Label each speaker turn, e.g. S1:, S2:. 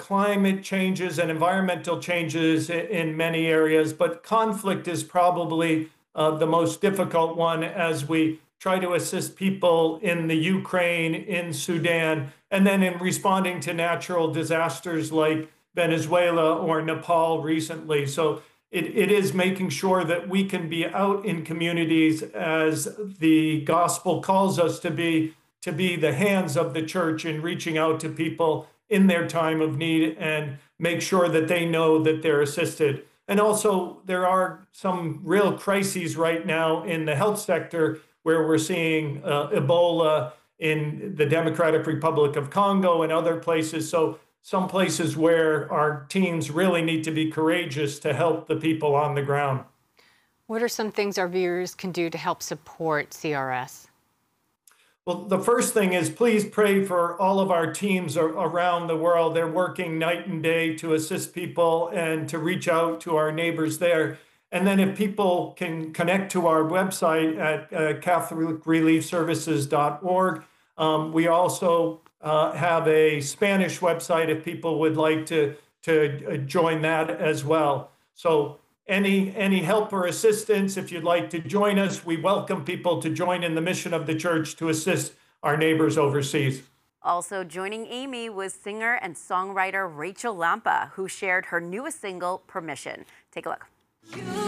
S1: climate changes and environmental changes in many areas, but conflict is probably the most difficult one as we try to assist people in the Ukraine, in Sudan, and then in responding to natural disasters like Venezuela or Nepal recently. So it is making sure that we can be out in communities as the gospel calls us to be the hands of the church in reaching out to people in their time of need and make sure that they know that they're assisted. And also, there are some real crises right now in the health sector where we're seeing Ebola in the Democratic Republic of Congo and other places. So some places where our teams really need to be courageous to help the people on the ground.
S2: What are some things our viewers can do to help support CRS?
S1: Well, the first thing is please pray for all of our teams around the world. They're working night and day to assist people and to reach out to our neighbors there. And then if people can connect to our website at catholicreliefservices.org. We also have a Spanish website if people would like to join that as well. So any help or assistance, if you'd like to join us, we welcome people to join in the mission of the church to assist our neighbors overseas.
S3: Also joining Amy was singer and songwriter Rachel Lampa, who shared her newest single, Permission. Take a look.